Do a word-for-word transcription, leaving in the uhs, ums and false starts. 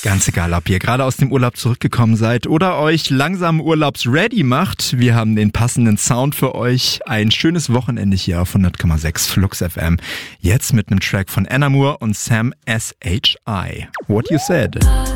Ganz egal, ob ihr gerade aus dem Urlaub zurückgekommen seid oder euch langsam urlaubsready macht. Wir haben den passenden Sound für euch. Ein schönes Wochenende hier auf hundert Komma sechs Flux F M. Jetzt mit einem Track von Anna Moore und Sam S H I. What You Said.